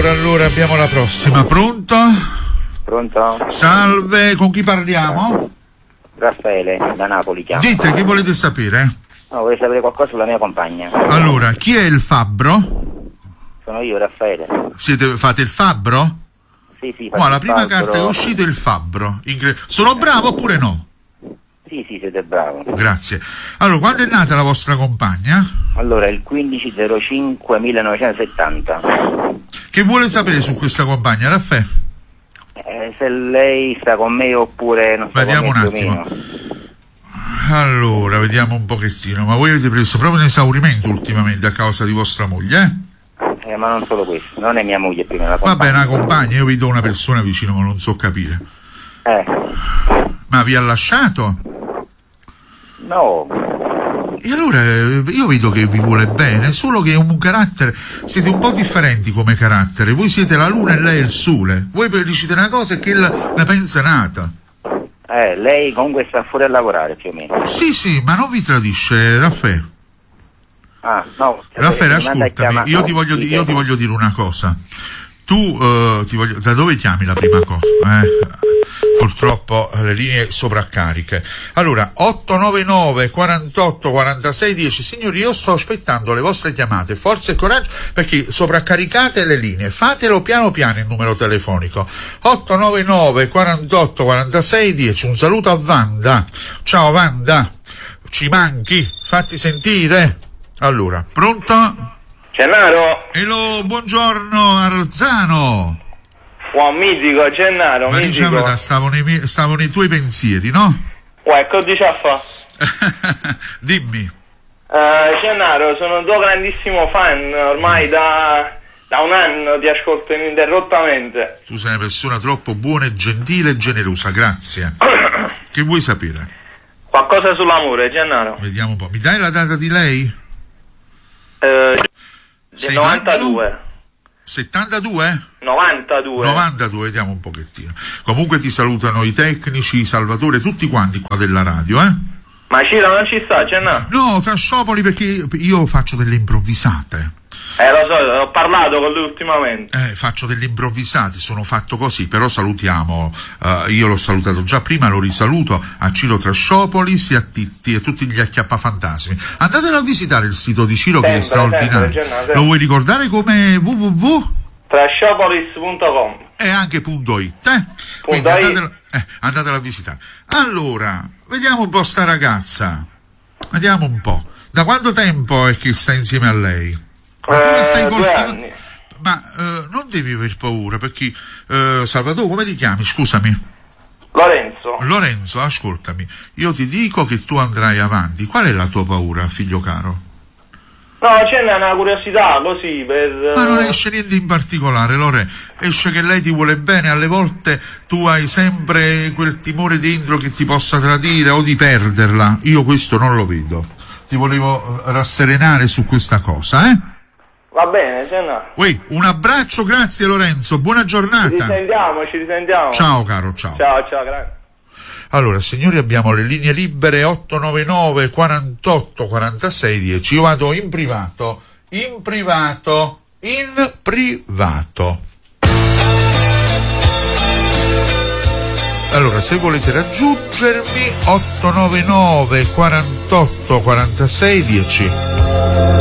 Allora, abbiamo la prossima. Pronto? Pronto? Salve, con chi parliamo? Raffaele, da Napoli chiamo. Dite, che volete sapere? No, vorrei sapere qualcosa sulla mia compagna. Allora, chi è il fabbro? Sono io, Raffaele. Fate il fabbro? Sì, La prima carta che è uscita è il fabbro. Sono bravo oppure no? Sì, siete bravo. Grazie. Allora, quando è nata la vostra compagna? Allora, il 15/05/1970. Che vuole sapere su questa compagna, Raffaele? Se lei sta con me oppure non sta Vediamo con me un attimo. Allora, vediamo un pochettino. Ma voi avete preso proprio un esaurimento ultimamente a causa di vostra moglie, ma non solo questo, non è mia moglie prima la compagna. Vabbè, una compagna, io vedo una persona vicino, ma non so capire. Ma vi ha lasciato? No. E allora io vedo che vi vuole bene, solo che è un carattere, siete un po' differenti come carattere. Voi siete la luna e lei è il sole. Voi dicete una cosa e che ne pensa nata. Lei comunque sta fuori a lavorare più o meno. Sì, ma non vi tradisce, Raffaele. No. Raffaele, ascoltami, io ti voglio dire una cosa. Tu da dove chiami la prima cosa? Purtroppo le linee sovraccariche. Allora, 899 48 46 10. Signori, io sto aspettando le vostre chiamate, forza e coraggio, perché sovraccaricate le linee, fatelo piano piano il numero telefonico. 899 48 46 10. Un saluto a Wanda. Ciao Wanda, ci manchi, fatti sentire. Allora, pronto? Gennaro? Hello, buongiorno Arzano. Buon mitico, Gennaro, ma mitico. Diciamo, stavo nei tuoi pensieri, no? Che dici a fa? Dimmi. Gennaro, sono un tuo grandissimo fan, ormai da un anno ti ascolto ininterrottamente. Tu sei una persona troppo buona e gentile e generosa, grazie. Che vuoi sapere? Qualcosa sull'amore, Gennaro? Vediamo un po'. Mi dai la data di lei? 92. 72? 92, vediamo un pochettino. Comunque ti salutano i tecnici, Salvatore, tutti quanti qua della radio, Ma Ciro non ci sta, Gennaro? No, Trasciopoli, perché io faccio delle improvvisate. Lo so, ho parlato con lui ultimamente. Faccio delle improvvisate, sono fatto così, però salutiamo, io l'ho salutato già prima, lo risaluto a Ciro Trasciopolis e a Titti e tutti gli acchiappafantasmi. Andatelo a visitare il sito di Ciro, che è straordinario. Lo vuoi ricordare come www.trasciopolis.com e anche .it, quindi andatelo a visitare. Allora, vediamo un po' sta ragazza, vediamo un po'. Da quanto tempo è che sta insieme a lei? Come stai 2 anni. Ma non devi aver paura, perché Salvatore, come ti chiami? Scusami. Lorenzo, ascoltami, io ti dico che tu andrai avanti. Qual è la tua paura, figlio caro? No, c'è una curiosità così per... Ma non esce niente in particolare, Lore. Esce che lei ti vuole bene, alle volte tu hai sempre quel timore dentro che ti possa tradire o di perderla. Io questo non lo vedo. Ti volevo rasserenare su questa cosa, Va bene, Gennaro. Un abbraccio, grazie Lorenzo, buona giornata. Ci risentiamo. Ciao caro, ciao. Ciao, grazie. Allora, signori, abbiamo le linee libere 899 48 46 10. Io vado in privato. Allora, se volete raggiungermi, 899 48 46 10.